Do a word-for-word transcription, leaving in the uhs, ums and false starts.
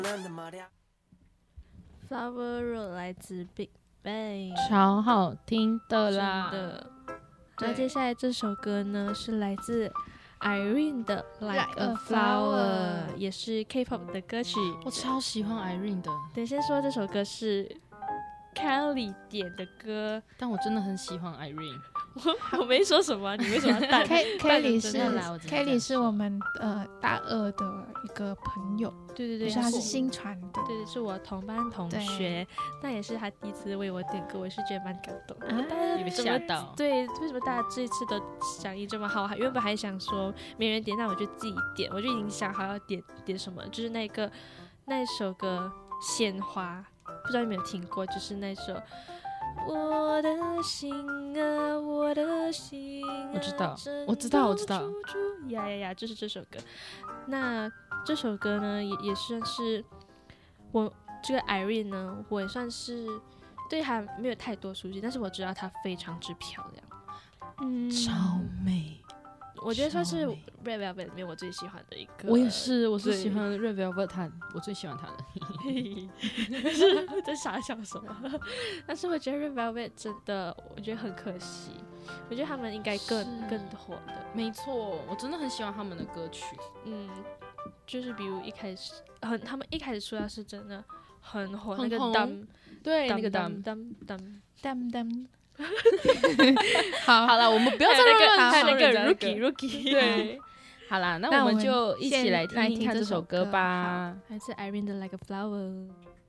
Flower Road 来自 Big Bang， 超好听的啦。 真的。那接下来这首歌呢是来自 Irene 的 Like a Flower， 也是 K-pop 的歌曲。 我超喜欢 Irene 的。 等先说这首歌是 Kelly 点的歌， 但我真的很喜欢 Irene。 我我没说什么，你为什么要带 Kelly 是 Kelly 是我们呃大二的一个朋友， 对对对， 就是他是新传的， 对对，是我同班同学，那也是他第一次为我点歌，我是觉得蛮感动的。 啊， 大家有被吓到？ 对，为什么大家这次都响应这么好？原本还想说没人点，那我就自己点，我就已经想好要点点什么，就是那个那首歌《鲜花》，不知道你有没有听过，就是那首。我的心啊，我的心啊， 我知道，我知道，我知道， 呀呀呀，就是这首歌。那这首歌呢，也也算是我这个 Irene 呢，我也算是对她没有太多熟悉，但是我知道她非常之漂亮， 嗯， 超美。 我觉得算是 Red Velvet 里面我最喜欢的一个。 我也是，我是喜欢 Red Velvet， 他我最喜欢他的。 是在傻笑什么？但是我觉得 Red Velvet 真的，我觉得很可惜。我觉得他们应该更更火的。 没错，我真的很喜欢他们的歌曲。 嗯，就是比如一开始很，他们一开始出来是真的很火， 很那个 dum， 对，那个 dum dum dum dum dum。 好，好了，我们不要再乱还有那个 rookie rookie， 对，好啦，那我们就一起来听听看这首歌吧。 来自 Irene 的 Like a Flower。